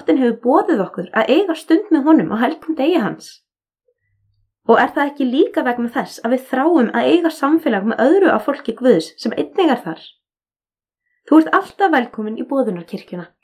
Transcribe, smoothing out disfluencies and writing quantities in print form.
drottinn hefur boðið okkur að eiga stund með honum á helgum degi hans? Og er það ekki líka vegna þess að við þráum að eiga samfélag með öðru af fólki Guðs sem einnig þar? Þú ert alltaf velkomin í boðunarkirkjuna.